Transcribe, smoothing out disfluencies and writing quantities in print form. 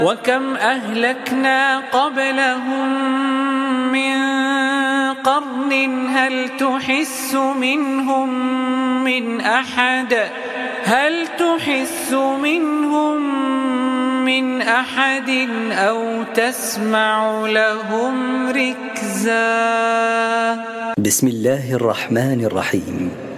وكم أهلكنا قبلهم من قرن هل تحس منهم من أحد أو تسمع لهم ركزا. بسم الله الرحمن الرحيم.